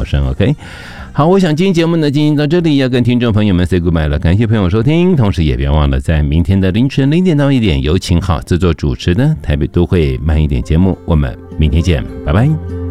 陌生。 OK， 好，我想今天节目呢进行到这里，要跟听众朋友们 say goodbye 了，感谢朋友收听，同时也别忘了在明天的凌晨0点到1点由秦昊制作主持的台北都会慢一点节目，我们明天见，拜拜。